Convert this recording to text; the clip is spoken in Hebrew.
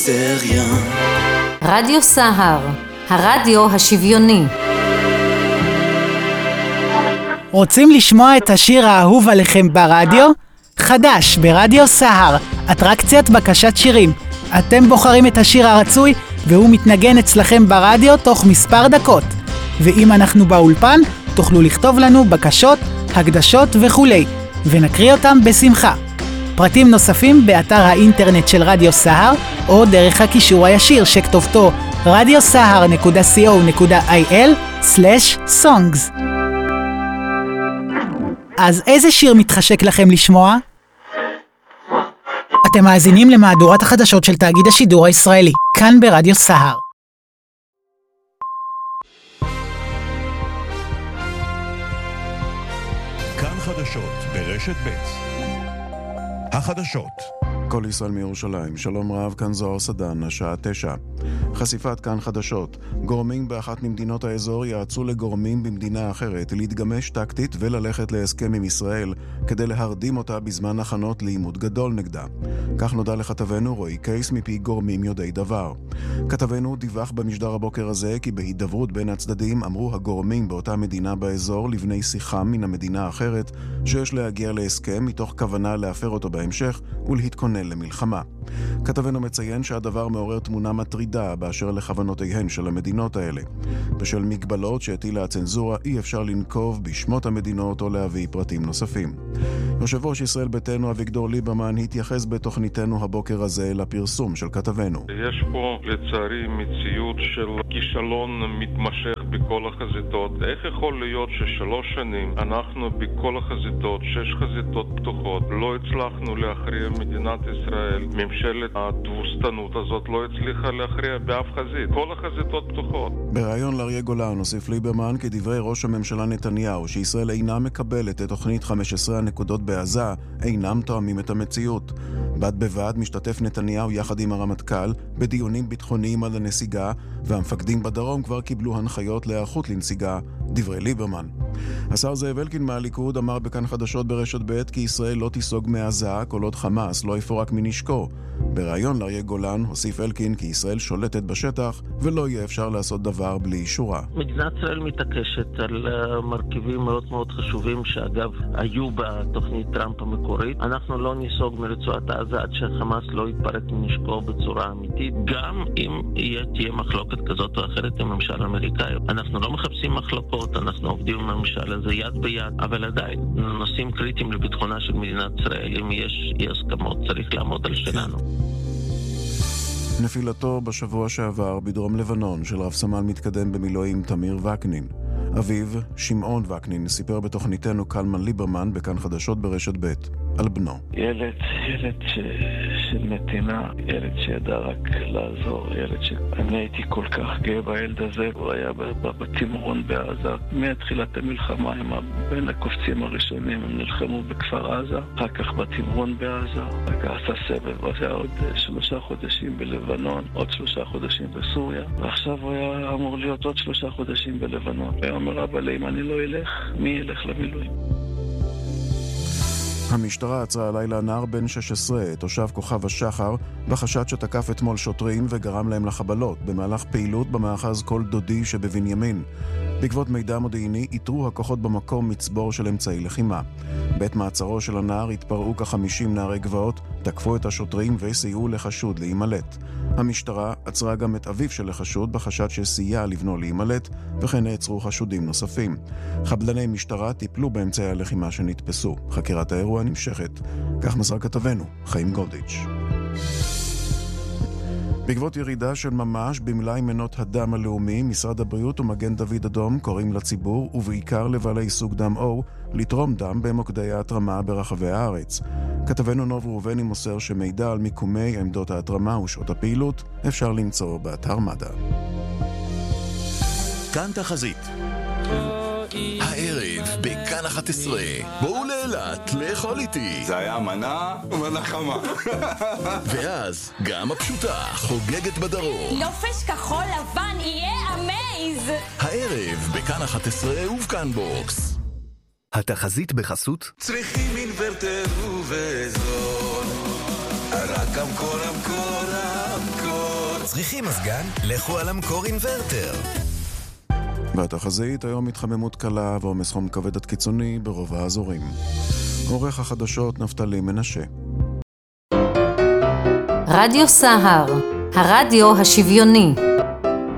היסטריה. רדיו סהר, הרדיו השוויוני. רוצים לשמוע את השיר האהוב עליכם ברדיו? חדש ברדיו סהר, אטרקציית בקשת שירים. אתם בוחרים את השיר הרצוי והוא מתנגן אצלכם ברדיו תוך מספר דקות. ואם אנחנו באולפן, תוכלו לכתוב לנו בקשות, הקדשות וכולי, ונקריא אותם בשמחה. פרטים נוספים באתר האינטרנט של רדיו סהר, או דרך הקישור הישיר שכתובתו radiosahar.co.il/songs. אז איזה שיר מתחשק לכם לשמוע? אתם מאזינים למהדורת החדשות של תאגיד השידור הישראלי, כאן ברדיו סהר. כאן חדשות ברשת ב'. החדשות. כל ישראל מירושלים, שלום רב, כאן זוהר סדן, השעה 9. חשיפת כאן חדשות. גורמים באחת ממדינות האזור יעצו לגורמים במדינה אחרת להתגמש טקטית וללכת להסכם עם ישראל כדי להרדים אותה בזמן הכנות לעימות גדול נגדה. כך נודע לכתבנו רועי קייס מפי גורמים יודעי דבר. כתבנו דיווח במשדר הבוקר הזה כי בהידברות בין הצדדים אמרו הגורמים באותה מדינה באזור לבני שיחם מן המדינה האחרת שיש להגיע להסכם מתוך כוונה להפר אותו בהמשך ולהתכונן למלחמה. כתבנו מציין שהדבר מעורר תמונה מטרידה באשר לכוונותיהן של המדינות האלה. בשל מגבלות שהטילה הצנזורה אי אפשר לנקוב בשמות המדינות או להביא פרטים נוספים. יושב ראש ישראל ביתנו אביגדור ליברמן התייחס בתוכניתנו הבוקר הזה לפרסום של כתבנו. יש פה לצערי מציאות של כישלון מתמשך בכל החזיתות. איך יכול להיות ש3 שנים אנחנו בכל החזיתות, 6 חזיתות פתוחות, לא הצלחנו להכריע מדינת ישראל? ממשלת התבוסתנות הזאת לא הצליחה להכריע באף חזית. כל החזיתות פתוחות. בריאיון לאריה גולן הוסיף ליברמן כי דברי ראש הממשלה נתניהו שישראל אינה מקבלת את תוכנית 15 הנקודות בעזה אינם תואמים את המציאות. בד בבד משתתף נתניהו יחד עם הרמטכ"ל בדיונים ביטחוניים על הנסיגה, והמפקדים בדרום כבר קיבלו הנחיות להיערכות לנסיגה, דברי ליברמן. השר זאב אלקין מהליכוד אמר בכאן חדשות ברשת ב' כי ישראל לא תיסוג מעזה כל עוד חמאס לא יפורק מנשקו. בריאיון לאריה גולן הוסיף אלקין כי ישראל שולטת בשטח ולא יהיה אפשר לעשות דבר בלי אישורה. מדינת ישראל מתעקשת על מרכיבים מאוד מאוד חשובים שאגב היו בתוכנית טראמפ המקורית. אנחנו לא ניסוג מרצועת עזה עד שחמאס לא יתפרק מנשקו בצורה אמיתית, גם אם תהיה מחלוקת כזאת או אחרת עם הממשל האמריקאי. אנחנו לא מחפשים מחלוקות, אנחנו עובדים עם הממשל הזה יד ביד, אבל עדיין נושאים קריטיים לביטחונה של מדינת ישראל. אם יש אי הסכמות צריך לעמוד על שלנו. נפילתו בשבוע שעבר בדרום לבנון של רב סמל מתקדם במילואים תמיר וקנין. אביו, שמעון וקנין, סיפר בתוכניתנו קלמן ליברמן בכאן חדשות ברשת ב' על בנו. ילד של נתינה, ילד שידע רק לעזור, ילד שאני הייתי כל כך גאה בילד הזה. הוא היה בתמרון בעזה. מתחילת המלחמה הם בין הקופצים הראשונים, הם נלחמו בכפר עזה, אחר כך בתמרון בעזה, אחר כך עשה סבב, היה עוד 3 חודשים בלבנון, עוד 3 חודשים בסוריה, ועכשיו הוא היה אמור להיות עוד 3 חודשים בלבנון. הוא אומר, אבל אם אני לא אלך, מי ילך למילואים? המשטרה עצרה הלילה נער בן 16, תושב כוכב השחר, בחשד שתקף אתמול שוטרים וגרם להם לחבלות במהלך פעילות במאחז כל דודי שבבנימין. בעקבות מידע מודיעיני איתרו הכוחות במקום מצבור של אמצעי לחימה. בעת מעצרו של הנער התפרעו כ50 נערי גבעות, תקפו את השוטרים וסייעו לחשוד להימלט. המשטרה עצרה גם את אביו של החשוד בחשד שסייע לבנו להימלט, וכן נעצרו חשודים נוספים. חבלני משטרה טיפלו באמצעי הלחימה שנתפסו. חקירת האירוע נמשכת. כך מסר כתבנו חיים גולדיץ'. בעקבות ירידה של ממש במלאי מנות הדם הלאומי, משרד הבריאות ומגן דוד אדום קוראים לציבור ובעיקר לבעלי סוג דם O לתרום דם במוקדי ההתרמה ברחבי הארץ. כתבנו נוב ראובני מוסר שמידע על מיקומי עמדות ההתרמה ושעות הפעילות אפשר למצוא באתר מד"א. כאן תחזית. הערב בכאן 11 בואו לאילת לאכול איתי. זה היה מנה ומנחמה. ואז גם הפשוטה חוגגת בדרום. נופש כחול לבן יהיה אמייז. הערב בכאן 11 ובכאן בוקס. התחזית בחסות צריכים אינוורטר ובזול, רק המקור צריכים מזגן? לכו על המקור אינוורטר. והתחזית, היום התחממות קלה ועומס חום כבד עד קיצוני ברוב האזורים. עורך החדשות נפתלי מנשה. רדיו סהר, הרדיו השוויוני.